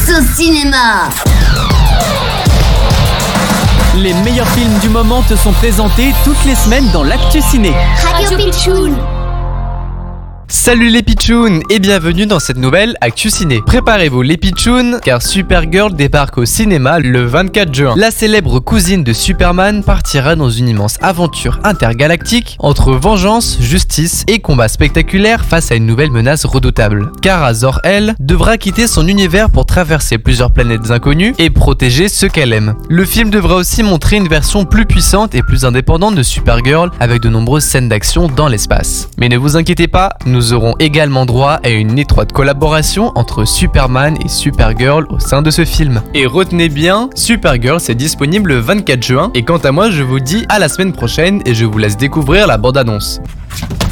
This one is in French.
au cinéma. Les meilleurs films du moment te sont présentés toutes les semaines dans l'Actu Ciné. Radio Pitchoun. Salut les pitchouns et bienvenue dans cette nouvelle Actu Ciné. Préparez-vous les pitchouns car Supergirl débarque au cinéma le 24 juin. La célèbre cousine de Superman partira dans une immense aventure intergalactique entre vengeance, justice et combat spectaculaire face à une nouvelle menace redoutable. Kara Zor-El devra quitter son univers pour traverser plusieurs planètes inconnues et protéger ceux qu'elle aime. Le film devra aussi montrer une version plus puissante et plus indépendante de Supergirl avec de nombreuses scènes d'action dans l'espace. Mais ne vous inquiétez pas, nous aurons également droit à une étroite collaboration entre Superman et Supergirl au sein de ce film. Et retenez bien, Supergirl c'est disponible le 24 juin et quant à moi je vous dis à la semaine prochaine et je vous laisse découvrir la bande-annonce.